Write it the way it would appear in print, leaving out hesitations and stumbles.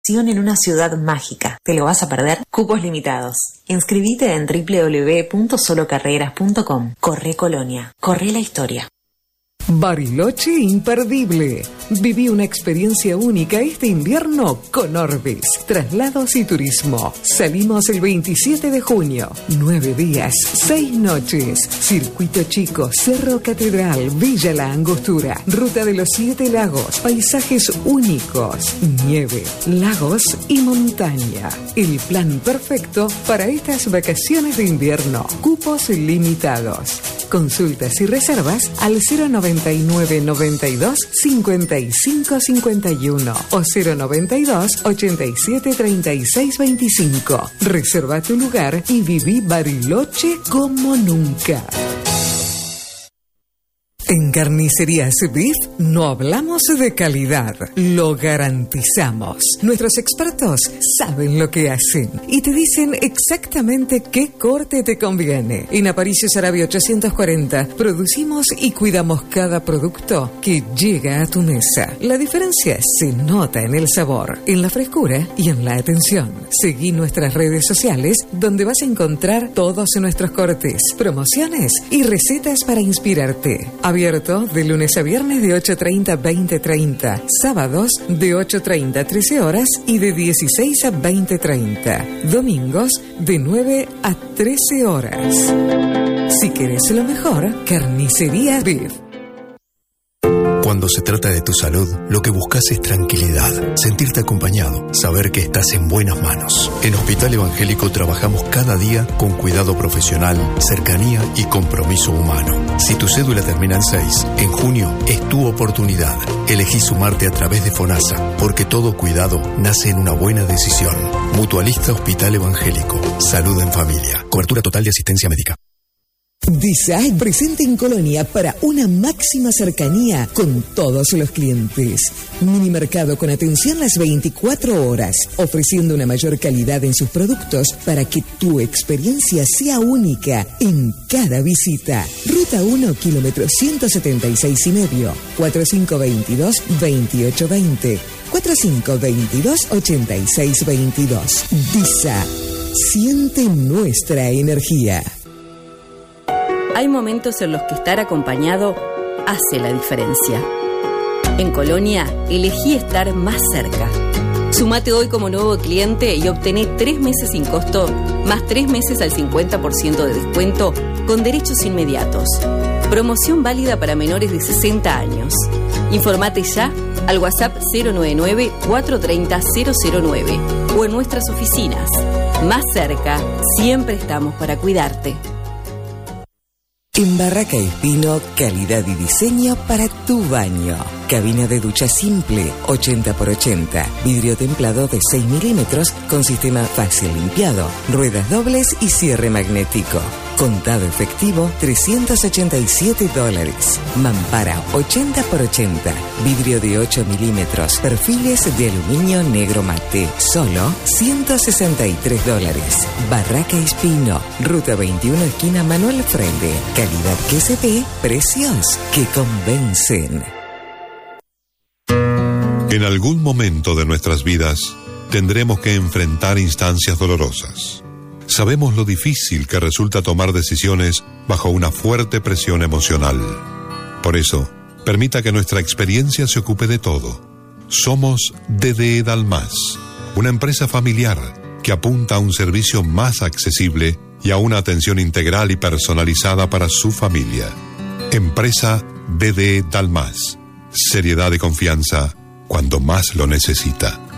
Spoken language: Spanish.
En una ciudad mágica. ¿Te lo vas a perder? Cupos limitados. Inscribite en www.solocarreras.com. Corre Colonia. Corre la historia. Bariloche imperdible. Viví una experiencia única este invierno con Orbis. Traslados y turismo. Salimos el 27 de junio. 9 días, 6 noches. Circuito Chico, Cerro Catedral, Villa La Angostura. Ruta de los 7 lagos. Paisajes únicos. Nieve, lagos y montaña. El plan perfecto para estas vacaciones de invierno. Cupos limitados. Consultas y reservas al 099 92 55 51 o 092 87 36 25. Reserva tu lugar y viví Bariloche como nunca. En Carnicerías Beef no hablamos de calidad, lo garantizamos. Nuestros expertos saben lo que hacen y te dicen exactamente qué corte te conviene. En Aparicio Saravia 840 producimos y cuidamos cada producto que llega a tu mesa. La diferencia se nota en el sabor, en la frescura y en la atención. Seguí nuestras redes sociales donde vas a encontrar todos nuestros cortes, promociones y recetas para inspirarte. Abierto de lunes a viernes de 8:30 a 20:30, sábados de 8:30 a 13 horas y de 16 a 20:30, domingos de 9 a 13 horas. Si querés lo mejor, Carnicería Beef. Cuando se trata de tu salud, lo que buscas es tranquilidad, sentirte acompañado, saber que estás en buenas manos. En Hospital Evangélico trabajamos cada día con cuidado profesional, cercanía y compromiso humano. Si tu cédula termina en 6, en junio es tu oportunidad. Elegí sumarte a través de FONASA, porque todo cuidado nace en una buena decisión. Mutualista Hospital Evangélico. Salud en familia. Cobertura total de asistencia médica. DISAG presente en Colonia para una máxima cercanía con todos los clientes. Minimercado con atención las 24 horas, ofreciendo una mayor calidad en sus productos para que tu experiencia sea única en cada visita. Ruta 1, kilómetro 176,5, 4522-2820, 4522-8622. DISA, siente nuestra energía. Hay momentos en los que estar acompañado hace la diferencia. En Colonia, elegí estar más cerca. Sumate hoy como nuevo cliente y obtené 3 meses sin costo, más 3 meses al 50% de descuento con derechos inmediatos. Promoción válida para menores de 60 años. Informate ya al WhatsApp 099-430-009 o en nuestras oficinas. Más cerca, siempre estamos para cuidarte. En Barraca Espino, calidad y diseño para tu baño. Cabina de ducha simple, 80x80. Vidrio templado de 6 milímetros con sistema fácil limpiado. Ruedas dobles y cierre magnético. Contado efectivo, $387. Mampara, 80x80. Vidrio de 8 milímetros. Perfiles de aluminio negro mate. Solo $163. Barraca Espino. Ruta 21, esquina Manuel Freire. Calidad que se ve, precios que convencen. En algún momento de nuestras vidas tendremos que enfrentar instancias dolorosas. Sabemos lo difícil que resulta tomar decisiones bajo una fuerte presión emocional. Por eso, permita que nuestra experiencia se ocupe de todo. Somos DDE Dalmas, una empresa familiar que apunta a un servicio más accesible y a una atención integral y personalizada para su familia. Empresa DDE Dalmas. Seriedad y confianza cuando más lo necesita.